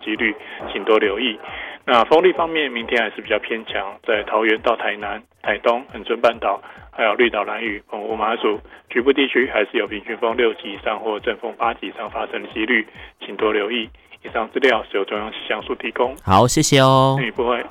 几率，请多留意。那风力方面，明天还是比较偏强，在桃园到台南、台东、恒春半岛，还有绿岛、兰屿、澎湖、马祖局部地区，还是有平均风6级以上或阵风8级以上发生的几率，请多留意。以上资料是由中央气象署提供。 好，谢谢哦。 不会。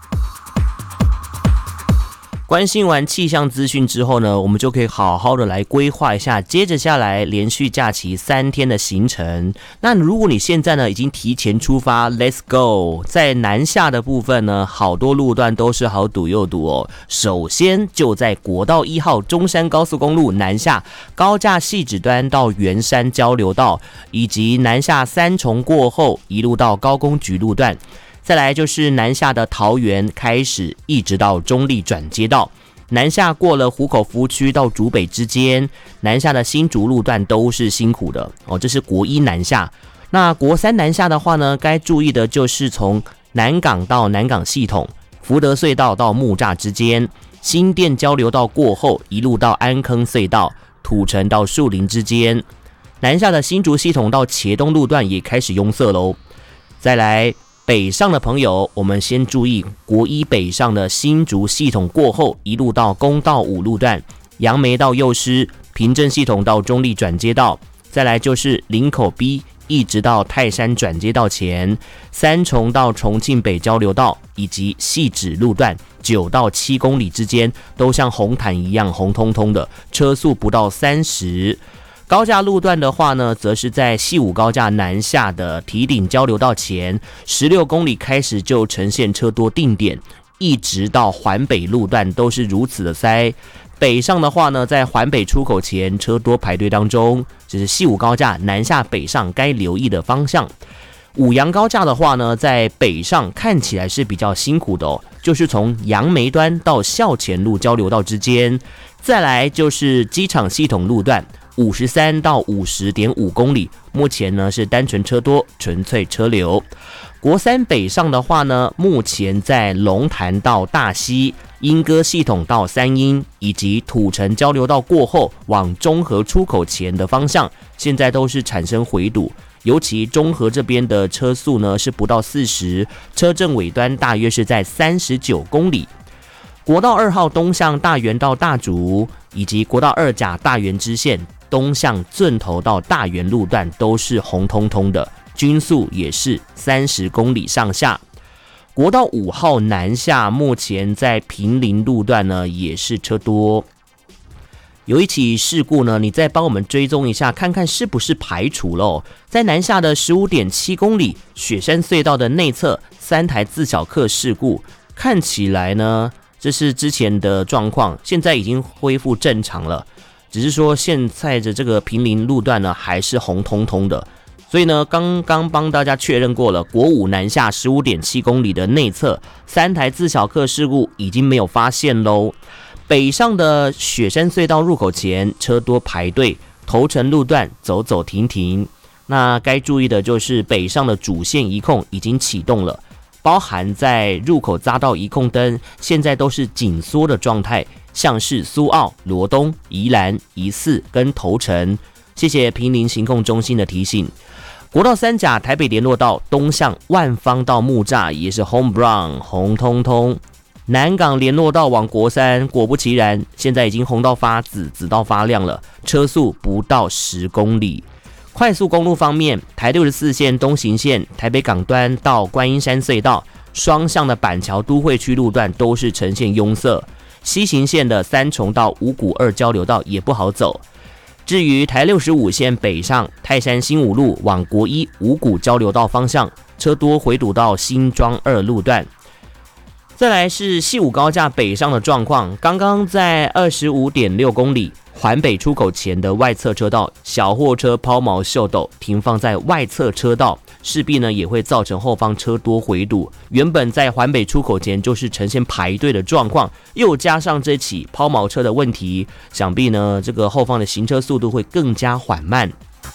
关心完气象资讯之后呢，我们就可以好好的来规划一下接着下来连续假期3天的行程。那如果你现在呢已经提前出发 Let's go， 在南下的部分呢，好多路段都是好堵又堵哦。首先就在国道1号中山高速公路南下高架汐止端到圆山交流道，以及南下三重过后一路到高工局路段，再来就是南下的桃园开始一直到中立转接道，南下过了湖口服务区到竹北之间，南下的新竹路段都是辛苦的哦。这是国1南下。那国3南下的话呢，该注意的就是从南港到南港系统、福德隧道到木栅之间、新店交流道过后一路到安坑隧道、土城到树林之间，南下的新竹系统到茄东路段也开始拥塞喽。再来北上的朋友，我们先注意国1北上的新竹系统过后一路到公道5路段，杨梅到幼师，平镇系统到中立转接道，再来就是林口 B 一直到泰山转接道前，三重到重庆北交流道以及汐止路段9到7公里之间都像红毯一样红彤彤的，车速不到30。高架路段的话呢，则是在西武高架南下的堤顶交流道前16公里开始就呈现车多定点，一直到环北路段都是如此的塞。北上的话呢，在环北出口前车多排队当中，这是西武高架南下北上该留意的方向。五杨高架的话呢，在北上看起来是比较辛苦的哦，就是从杨梅端到校前路交流道之间，再来就是机场系统路段53到50.5公里，目前呢是单纯车多，纯粹车流。国3北上的话呢，目前在龙潭到大溪、莺歌系统到三鶯以及土城交流道过后往中和出口前的方向，现在都是产生回堵。尤其中和这边的车速呢是不到40，车阵尾端大约是在39公里。国道2号东向大园到大竹，以及国道2甲大园支线东向圳头到大园路段都是红彤彤的，均速也是30公里上下。国道5号南下，目前在坪林路段呢也是车多。有一起事故呢，你再帮我们追踪一下，看看是不是排除了在南下的 15.7 公里雪山隧道的内侧3台自小客事故，看起来呢这是之前的状况，现在已经恢复正常了，只是说现在的这个坪林路段呢还是红彤彤的。所以呢，刚刚帮大家确认过了，国5南下 15.7 公里的内侧3台自小客事故已经没有发现咯。北上的雪山隧道入口前车多排队，头城路段走走停停。那该注意的就是北上的主线移控已经启动了，包含在入口匝道移控灯现在都是紧缩的状态，像是苏澳、罗东、宜兰、宜4跟头城。谢谢坪林行控中心的提醒。国道3甲台北联络道东向万芳到木栅也是 home run 红彤彤。南港联络道往国3，果不其然，现在已经红到发紫，紫到发亮了，车速不到10公里。快速公路方面，台64线东行线台北港端到观音山隧道，双向的板桥都会区路段都是呈现拥塞。西行线的三重到五股2交流道也不好走。至于台65线北上泰山新武路往国1五股交流道方向，车多回堵到新庄2路段。再来是西武高架北上的状况，刚刚在 25.6 公里环北出口前的外侧车道，小货车抛锚秀斗停放在外侧车道，势必呢也会造成后方车多回堵。原本在环北出口前就是呈现排队的状况，又加上这起抛锚车的问题，想必呢这个后方的行车速度会更加缓慢。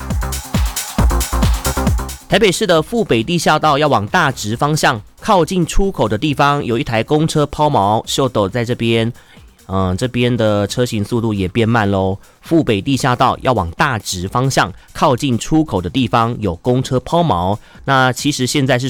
台北市的富北地下道要往大直方向，靠近出口的地方有一台公车抛锚，秀斗在这边，这边的车行速度也变慢咯。富北地下道要往大直方向，靠近出口的地方有公车抛锚，那其实现在是